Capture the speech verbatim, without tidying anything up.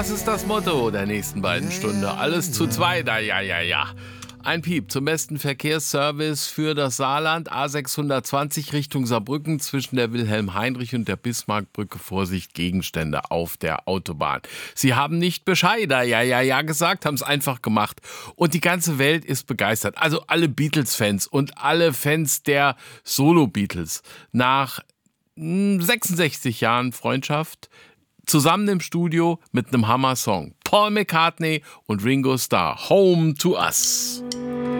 das ist das Motto der nächsten beiden Stunden. Alles zu zweit, ja, ja, ja, ja. Ein Piep zum besten Verkehrsservice für das Saarland. A sechshundertzwanzig Richtung Saarbrücken zwischen der Wilhelm-Heinrich- und der Bismarckbrücke. Vorsicht, Gegenstände auf der Autobahn. Sie haben nicht Bescheid, ja, ja, ja gesagt, haben es einfach gemacht. Und die ganze Welt ist begeistert. Also alle Beatles-Fans und alle Fans der Solo-Beatles. Nach sechsundsechzig Jahren Freundschaft zusammen im Studio mit einem Hammer-Song. Paul McCartney und Ringo Starr. Home to Us.